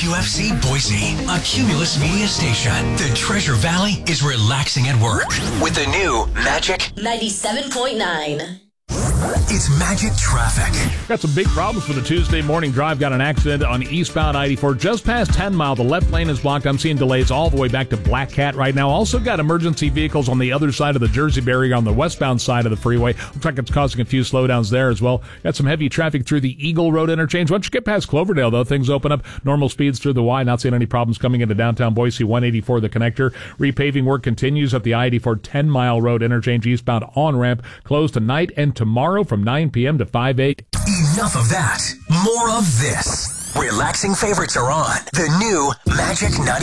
WQFC Boise, a Cumulus Media station. The Treasure Valley is relaxing at work with the new Magic 97.9. It's Magic Traffic. Got some big problems for the Tuesday morning drive. Got an accident on eastbound I-84 just past 10 Mile. The left lane is blocked. I'm seeing delays all the way back to Black Cat right now. Also got emergency vehicles on the other side of the Jersey barrier on the westbound side of the freeway. Looks like it's causing a few slowdowns there as well. Got some heavy traffic through the Eagle Road interchange. Once you get past Cloverdale, though, things open up. Normal speeds through the Y. Not seeing any problems coming into downtown Boise. 184, the connector. Repaving work continues at the I-84 10 Mile Road interchange eastbound on-ramp. Closed tonight and tomorrow from 9 p.m. to 5/8. Enough of that. More of this. Relaxing favorites are on. The new Magic 90.